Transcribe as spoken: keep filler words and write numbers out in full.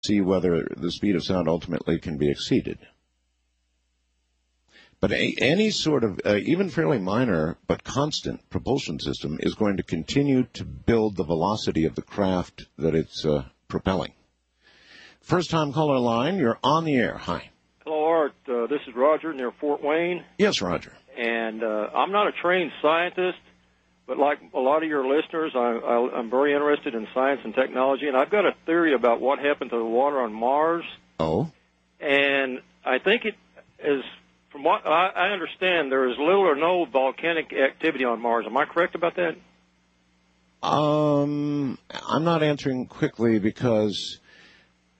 see whether the speed of sound ultimately can be exceeded. But a, any sort of, uh, even fairly minor but constant propulsion system is going to continue to build the velocity of the craft that it's uh, propelling. First-time caller line, you're on the air. Hi. Hello, Art. Uh, this is Roger near Fort Wayne. Yes, Roger. And uh, I'm not a trained scientist, but like a lot of your listeners, I, I, I'm very interested in science and technology, and I've got a theory about what happened to the water on Mars. Oh? And I think it is... From what I, I understand, there is little or no volcanic activity on Mars. Am I correct about that? Um, I'm not answering quickly because